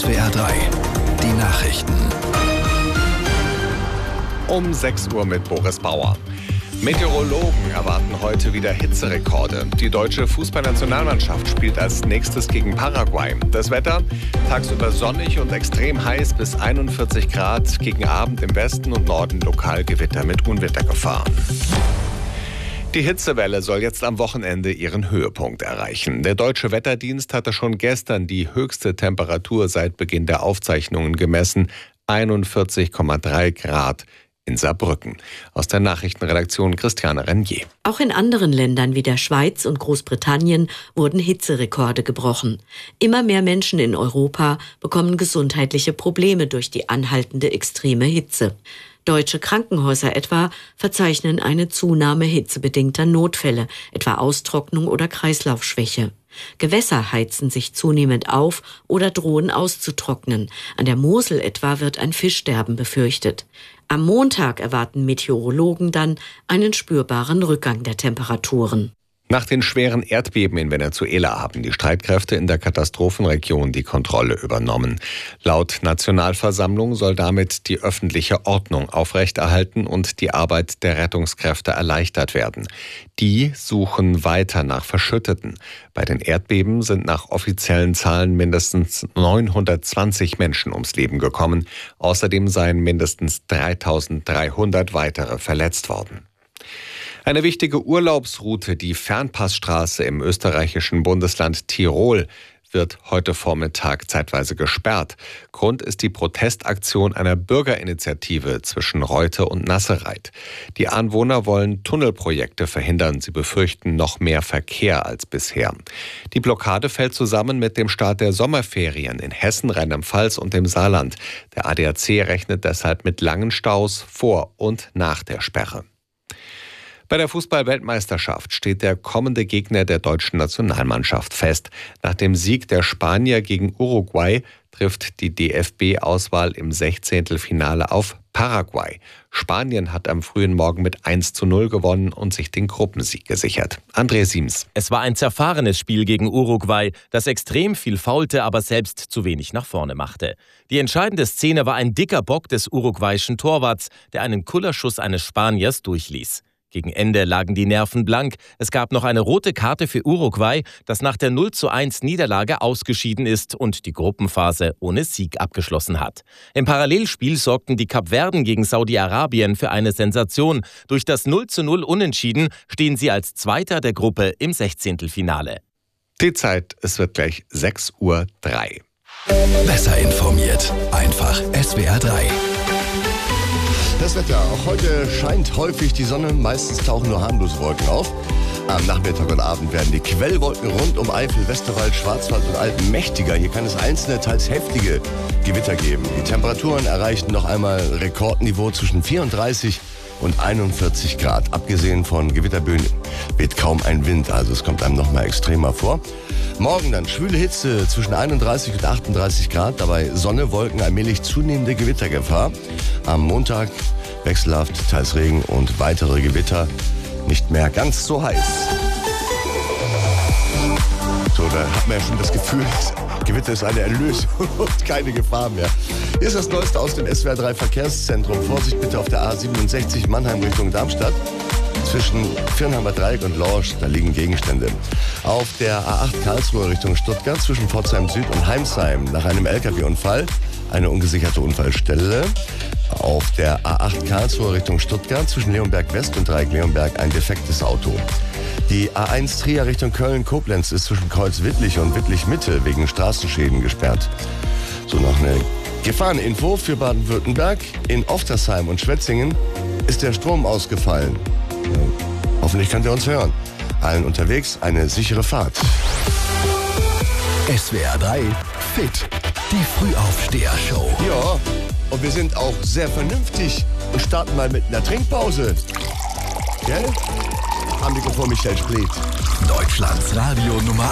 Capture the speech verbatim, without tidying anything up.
W R drei, die Nachrichten. Um sechs Uhr mit Boris Bauer. Meteorologen erwarten heute wieder Hitzerekorde. Die deutsche Fußballnationalmannschaft spielt als nächstes gegen Paraguay. Das Wetter: tagsüber sonnig und extrem heiß bis einundvierzig Grad. Gegen Abend im Westen und Norden lokal Gewitter mit Unwettergefahr. Die Hitzewelle soll jetzt am Wochenende ihren Höhepunkt erreichen. Der Deutsche Wetterdienst hatte schon gestern die höchste Temperatur seit Beginn der Aufzeichnungen gemessen: einundvierzig Komma drei Grad. In Saarbrücken. Aus der Nachrichtenredaktion Christiane Renier. Auch in anderen Ländern wie der Schweiz und Großbritannien wurden Hitzerekorde gebrochen. Immer mehr Menschen in Europa bekommen gesundheitliche Probleme durch die anhaltende extreme Hitze. Deutsche Krankenhäuser etwa verzeichnen eine Zunahme hitzebedingter Notfälle, etwa Austrocknung oder Kreislaufschwäche. Gewässer heizen sich zunehmend auf oder drohen auszutrocknen. An der Mosel etwa wird ein Fischsterben befürchtet. Am Montag erwarten Meteorologen dann einen spürbaren Rückgang der Temperaturen. Nach den schweren Erdbeben in Venezuela haben die Streitkräfte in der Katastrophenregion die Kontrolle übernommen. Laut Nationalversammlung soll damit die öffentliche Ordnung aufrechterhalten und die Arbeit der Rettungskräfte erleichtert werden. Die suchen weiter nach Verschütteten. Bei den Erdbeben sind nach offiziellen Zahlen mindestens neunhundertzwanzig Menschen ums Leben gekommen. Außerdem seien mindestens dreitausenddreihundert weitere verletzt worden. Eine wichtige Urlaubsroute, die Fernpassstraße im österreichischen Bundesland Tirol, wird heute Vormittag zeitweise gesperrt. Grund ist die Protestaktion einer Bürgerinitiative zwischen Reute und Nassereit. Die Anwohner wollen Tunnelprojekte verhindern. Sie befürchten noch mehr Verkehr als bisher. Die Blockade fällt zusammen mit dem Start der Sommerferien in Hessen, Rheinland-Pfalz und dem Saarland. Der A D A C rechnet deshalb mit langen Staus vor und nach der Sperre. Bei der Fußball-Weltmeisterschaft steht der kommende Gegner der deutschen Nationalmannschaft fest. Nach dem Sieg der Spanier gegen Uruguay trifft die D F B-Auswahl im Sechzehntelfinale auf Paraguay. Spanien hat am frühen Morgen mit eins zu null gewonnen und sich den Gruppensieg gesichert. André Siems. Es war ein zerfahrenes Spiel gegen Uruguay, das extrem viel faulte, aber selbst zu wenig nach vorne machte. Die entscheidende Szene war ein dicker Bock des uruguayischen Torwarts, der einen Kullerschuss eines Spaniers durchließ. Gegen Ende lagen die Nerven blank. Es gab noch eine rote Karte für Uruguay, das nach der null zu eins Niederlage ausgeschieden ist und die Gruppenphase ohne Sieg abgeschlossen hat. Im Parallelspiel sorgten die Kapverden gegen Saudi-Arabien für eine Sensation. Durch das null zu null Unentschieden stehen sie als Zweiter der Gruppe im Sechzehntelfinale. Die Zeit, es wird gleich sechs Uhr drei. Besser informiert, einfach S W R drei. Das Wetter. Auch heute scheint häufig die Sonne, meistens tauchen nur harmlose Wolken auf. Am Nachmittag und Abend werden die Quellwolken rund um Eifel, Westerwald, Schwarzwald und Alpen mächtiger. Hier kann es einzelne, teils heftige Gewitter geben. Die Temperaturen erreichen noch einmal Rekordniveau zwischen vierunddreißig und einundvierzig Grad. Abgesehen von Gewitterböen weht kaum ein Wind, also es kommt einem noch mal extremer vor. Morgen dann schwüle Hitze zwischen einunddreißig und achtunddreißig Grad, dabei Sonne, Wolken, allmählich zunehmende Gewittergefahr. Am Montag wechselhaft, teils Regen und weitere Gewitter, nicht mehr ganz so heiß. So, da hat man ja schon das Gefühl, Gewitter ist eine Erlösung und keine Gefahr mehr. Hier ist das Neueste aus dem S W R drei Verkehrszentrum. Vorsicht bitte auf der A siebenundsechzig Mannheim Richtung Darmstadt. Zwischen Firnheimer Dreieck und Lorsch, da liegen Gegenstände. Auf der A acht Karlsruhe Richtung Stuttgart zwischen Pforzheim Süd und Heimsheim nach einem L K W-Unfall eine ungesicherte Unfallstelle. Auf der A acht Karlsruhe Richtung Stuttgart zwischen Leonberg West und Dreieck Leonberg ein defektes Auto. Die A eins Trier Richtung Köln-Koblenz ist zwischen Kreuz Wittlich und Wittlich Mitte wegen Straßenschäden gesperrt. So noch eine Gefahreninfo für Baden-Württemberg. In Oftersheim und Schwetzingen ist der Strom ausgefallen. Hoffentlich könnt ihr uns hören. Allen unterwegs eine sichere Fahrt. S W R drei Fit, die Frühaufsteher-Show. Ja, und wir sind auch sehr vernünftig und starten mal mit einer Trinkpause. Gell? Am Mikrofon Michael Spliet. Deutschlands Radio Nummer